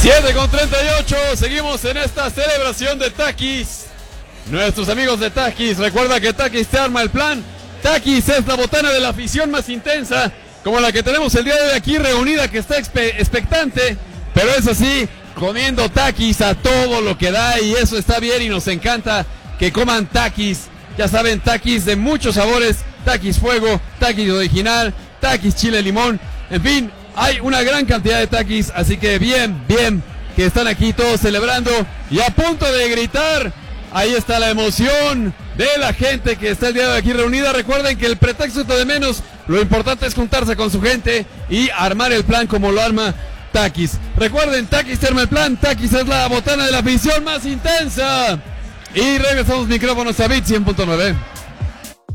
7:38, seguimos en esta celebración de Takis. Nuestros amigos de Takis, recuerda que Takis te arma el plan. Takis es la botana de la afición más intensa, como la que tenemos el día de hoy aquí reunida, que está expectante, pero es así, comiendo Takis a todo lo que da, y eso está bien y nos encanta que coman Takis. Ya saben, Takis de muchos sabores, Takis fuego, Takis original, Takis chile limón, en fin, hay una gran cantidad de Takis, así que bien, que están aquí todos celebrando y a punto de gritar. Ahí está la emoción de la gente que está el día de hoy aquí reunida. Recuerden que el pretexto está de menos, lo importante es juntarse con su gente y armar el plan como lo arma Takis. Recuerden, Takis te arma el plan, Takis es la botana de la afición más intensa. Y regresamos micrófonos a Beat 100.9.